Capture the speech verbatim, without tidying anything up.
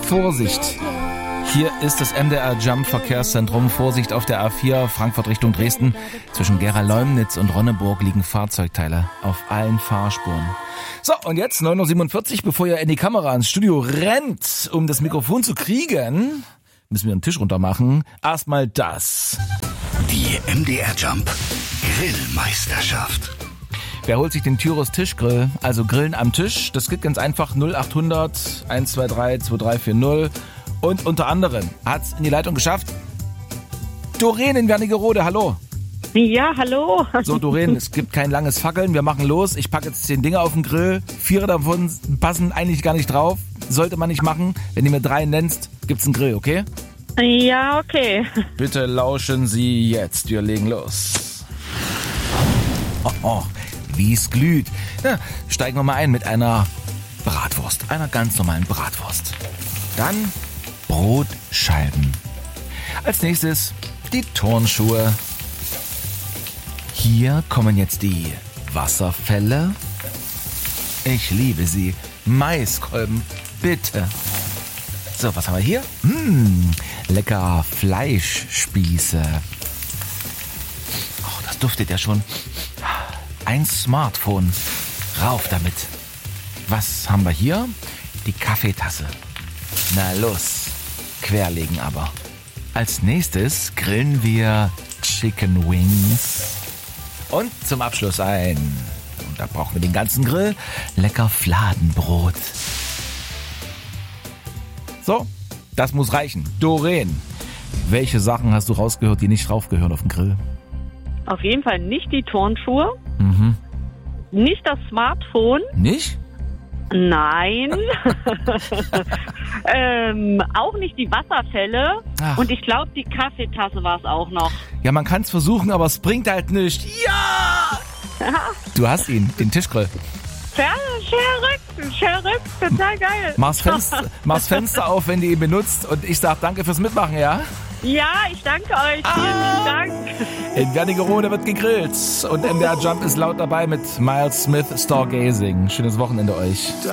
Vorsicht! Hier ist das M D R Jump Verkehrszentrum. Vorsicht auf der A vier, Frankfurt Richtung Dresden. Zwischen Gera-Leumnitz und Ronneburg liegen Fahrzeugteile auf allen Fahrspuren. So, und jetzt neun Uhr siebenundvierzig, bevor ihr in die Kamera ins Studio rennt, um das Mikrofon zu kriegen, müssen wir einen Tisch runter machen. Erstmal das. Die M D R Jump Grillmeisterschaft. Wer holt sich den Tyros Tischgrill? Also Grillen am Tisch. Das geht ganz einfach. null acht hundert eins zwei drei zwei drei vier null. Und unter anderem hat's in die Leitung geschafft Doreen in Wernigerode. Hallo. Ja, hallo. So, Doreen, es gibt kein langes Fackeln. Wir machen los. Ich packe jetzt zehn Dinge auf den Grill. Vier davon passen eigentlich gar nicht drauf. Sollte man nicht machen. Wenn du mir drei nennst, gibt's einen Grill, okay? Ja, okay. Bitte lauschen Sie jetzt. Wir legen los. Oh, oh, wie es glüht. Na, steigen wir mal ein mit einer Bratwurst. Einer ganz normalen Bratwurst. Dann Brotscheiben. Als nächstes die Turnschuhe. Hier kommen jetzt die Wasserfälle. Ich liebe sie. Maiskolben, bitte. So, was haben wir hier? Mmh, lecker Fleischspieße. Oh, das duftet ja schon. Ein Smartphone. Rauf damit. Was haben wir hier? Die Kaffeetasse. Na los. Querlegen aber. Als nächstes grillen wir Chicken Wings. Und zum Abschluss ein, und da brauchen wir den ganzen Grill, lecker Fladenbrot. So, das muss reichen. Doreen, welche Sachen hast du rausgehört, die nicht raufgehören auf den Grill? Auf jeden Fall nicht die Turnschuhe. Mhm. Nicht das Smartphone. Nicht? Nein. ähm, auch nicht die Wasserfälle. Ach. Und ich glaube, die Kaffeetasse war es auch noch. Ja, man kann es versuchen, aber es bringt halt nichts. Ja! Du hast ihn, den Tischgrill. Verrückt, verrückt, total geil. Mach's Fenster, mach's Fenster auf, wenn du ihn benutzt. Und ich sag danke fürs Mitmachen, ja? Ja, ich danke euch. Vielen Ah. Dank. In Wernigerode wird gegrillt. Und M D R Jump ist laut dabei mit Miles Smith Stargazing. Schönes Wochenende euch.